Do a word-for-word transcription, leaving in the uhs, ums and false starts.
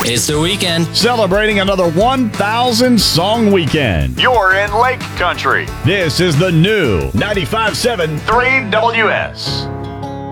It's the weekend. Celebrating another one thousand song weekend. You're in Lake Country. This is the new ninety-five point seven three W S.